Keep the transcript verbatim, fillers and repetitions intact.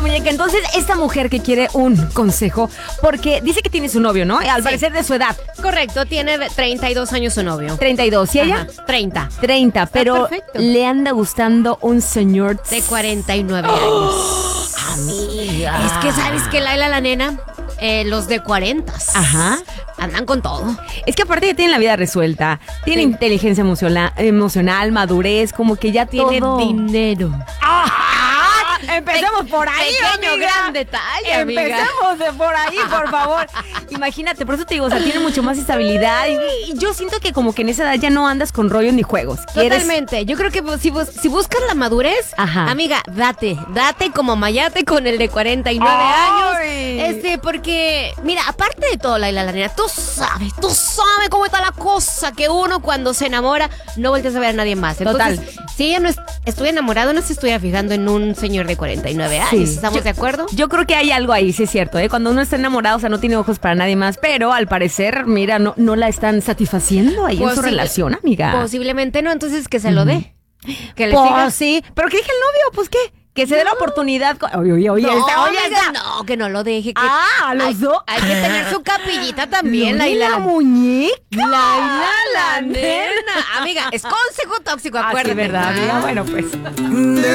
muñeca, entonces esta mujer que quiere un consejo, porque dice que tiene su novio, ¿no? Al Sí. parecer de su edad. Correcto, tiene treinta y dos años su novio. treinta y dos. ¿Y ella? Ajá, treinta. treinta, pero perfecto. le anda gustando un señor De cuarenta y nueve años. amiga. Es que, ¿sabes qué, Laila, la nena? Eh, los de cuarenta. Ajá. Andan con todo. Es que aparte ya tienen la vida resuelta, tiene Sí. inteligencia emocional, emocional, madurez, como que ya Tiene todo. dinero. ¡Ah! Empecemos por ahí, Pequeño, amiga. gran detalle, amiga. Empecemos de por ahí, por favor. Imagínate, por eso te digo, o sea, tiene mucho más estabilidad y, y yo siento que como que en esa edad ya no andas con rollos ni juegos. ¿Quieres? Totalmente. Yo creo que pues, si, bus- si buscas la madurez, Ajá. amiga, date, date como mayate con el de cuarenta y nueve Ay. años. Este, porque, mira, aparte de todo, Laila, la nena, tú sabes, tú sabes cómo está la cosa, que uno cuando se enamora no volteas a ver a nadie más. Entonces, Total. si ella no es, estuviera enamorado, no se estuviera fijando en un señor de cuarenta y nueve años. Sí. ¿Estamos Yo- de acuerdo? Yo creo que hay algo ahí, sí es cierto, ¿eh? Cuando uno está enamorado, o sea, no tiene ojos para nadie más, pero al parecer, mira, no, no la están satisfaciendo ahí en su Posi- relación, amiga. Posiblemente no, entonces que se lo dé. Que le Pues siga. sí, pero ¿qué dije el novio? Pues ¿qué? Que se dé la oportunidad. con- Oye, oye, oye, No, esta, oye, amiga, esta. no, que no lo deje. Que Ah, ¿a los hay, dos? hay que tener su capillita también, ¿Lo de Laila. la muñeca? Laila, la nena. Amiga, es consejo tóxico, Ah, sí, acuérdate. verdad, amiga. Bueno, pues.